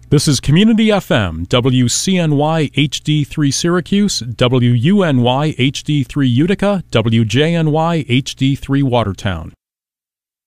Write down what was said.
This is Community FM, WCNY HD3 Syracuse, WUNY HD3 Utica, WJNY HD3 Watertown.